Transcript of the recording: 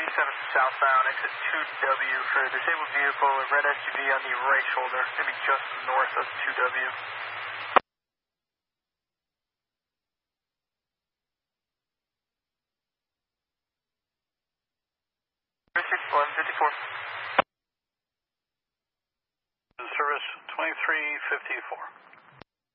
southbound, exit 2W for disabled vehicle, red SUV on the right shoulder, maybe just north of 2W. 1154. Service 2354.